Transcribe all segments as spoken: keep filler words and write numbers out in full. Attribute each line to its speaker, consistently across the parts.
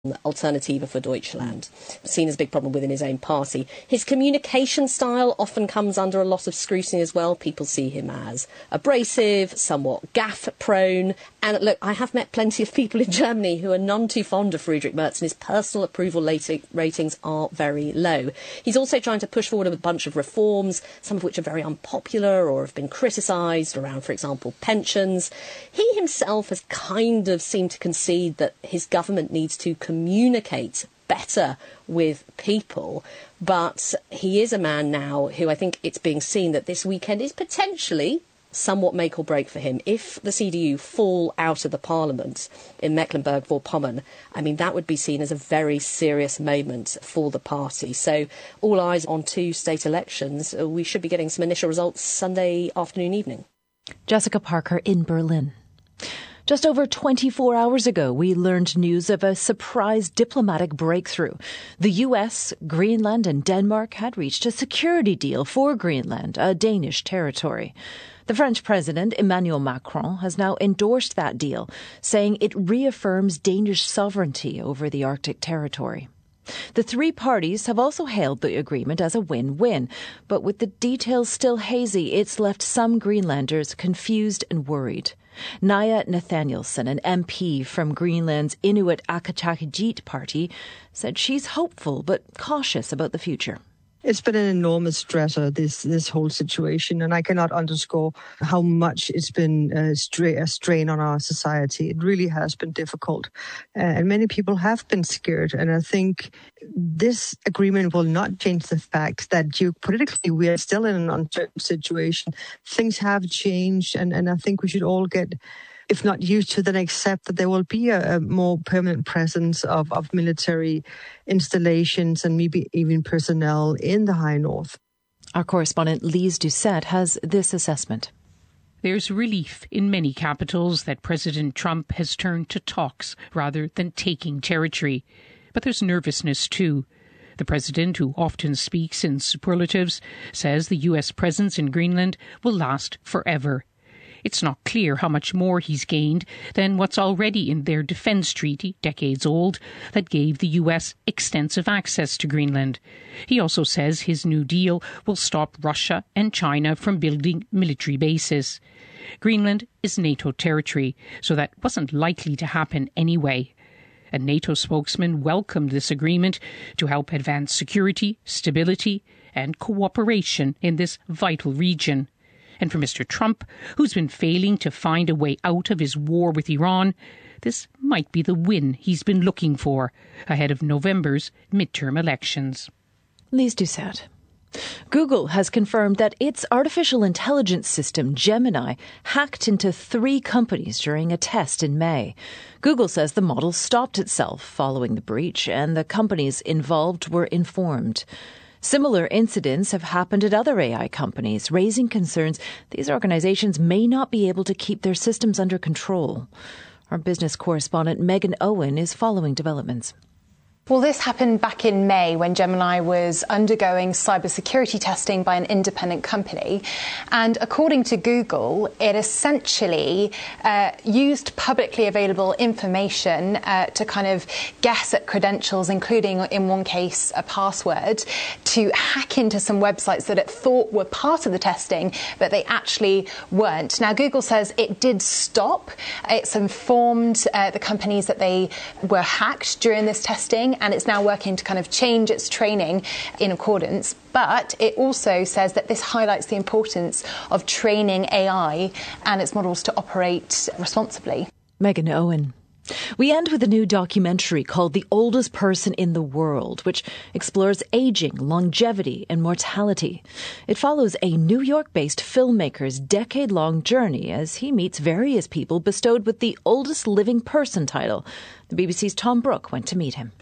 Speaker 1: Alternative for Deutschland, seen as a big problem within his own party. His communication style often comes under a lot of scrutiny as well. People see him as abrasive, somewhat gaffe-prone. And look, I have met plenty of people in Germany who are none too fond of Friedrich Merz, and his personal approval ratings are very low. He's also trying to push forward a bunch of reforms, some of which are very unpopular or have been criticised around, for example, pensions. He himself has kind of seemed to concede that his government needs to communicate better with people, but he is a man now who I think it's being seen that this weekend is potentially somewhat make or break for him. If the C D U fall out of the parliament in Mecklenburg-Vorpommern, I mean, that would be seen as a very serious moment for the party. So all eyes on two state elections. We should be getting some initial results Sunday afternoon, evening.
Speaker 2: Jessica Parker in Berlin. Just over twenty-four hours ago, we learned news of a surprise diplomatic breakthrough. The U S, Greenland and Denmark had reached a security deal for Greenland, a Danish territory. The French President, Emmanuel Macron, has now endorsed that deal, saying it reaffirms Danish sovereignty over the Arctic territory. The three parties have also hailed the agreement as a win-win, but with the details still hazy, it's left some Greenlanders confused and worried. Naya Nathanielsen, an M P from Greenland's Inuit Ataqatigiit party, said she's hopeful but cautious about the future.
Speaker 3: It's been an enormous stressor, this this whole situation, and I cannot underscore how much it's been a, stra- a strain on our society. It really has been difficult, uh, and many people have been scared, and I think this agreement will not change the fact that geopolitically we are still in an uncertain situation. Things have changed, and, and I think we should all get, if not used to, then accept that there will be a, a more permanent presence of, of military installations and maybe even personnel in the High North.
Speaker 2: Our correspondent Lise Doucette has this assessment.
Speaker 4: There's relief in many capitals that President Trump has turned to talks rather than taking territory. But there's nervousness too. The president, who often speaks in superlatives, says the U S presence in Greenland will last forever. It's not clear how much more he's gained than what's already in their defence treaty, decades old, that gave the U S extensive access to Greenland. He also says his new deal will stop Russia and China from building military bases. Greenland is NATO territory, so that wasn't likely to happen anyway. A NATO spokesman welcomed this agreement to help advance security, stability, and cooperation in this vital region. And for Mister Trump, who's been failing to find a way out of his war with Iran, this might be the win he's been looking for ahead of November's midterm elections.
Speaker 2: Lise Doucette. Google has confirmed that its artificial intelligence system, Gemini, hacked into three companies during a test in May. Google says the model stopped itself following the breach, and the companies involved were informed. Similar incidents have happened at other A I companies, raising concerns these organizations may not be able to keep their systems under control. Our business correspondent Megan Owen is following developments.
Speaker 5: Well, this happened back in May when Gemini was undergoing cybersecurity testing by an independent company. And according to Google, it essentially uh, used publicly available information uh, to kind of guess at credentials, including, in one case, a password, to hack into some websites that it thought were part of the testing, but they actually weren't. Now, Google says it did stop. It's informed uh, the companies that they were hacked during this testing, and it's now working to kind of change its training in accordance. But it also says that this highlights the importance of training A I and its models to operate responsibly.
Speaker 2: Megan Owen. We end with a new documentary called The Oldest Person in the World, which explores aging, longevity, and mortality. It follows a New York-based filmmaker's decade-long journey as he meets various people bestowed with the Oldest Living Person title. The B B C's Tom Brooke went to meet him.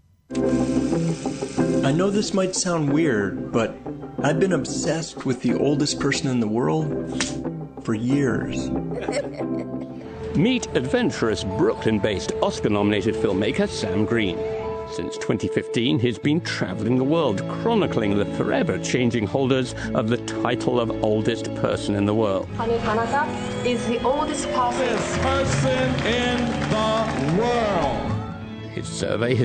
Speaker 6: I know this might sound weird, but I've been obsessed with the oldest person in the world for years.
Speaker 7: Meet adventurous Brooklyn-based Oscar-nominated filmmaker Sam Green. Since twenty fifteen, he's been traveling the world, chronicling the forever-changing holders of the title of oldest person in the world.
Speaker 8: Hani Tanaka is the oldest person.
Speaker 9: Oldest person in the world.
Speaker 7: His survey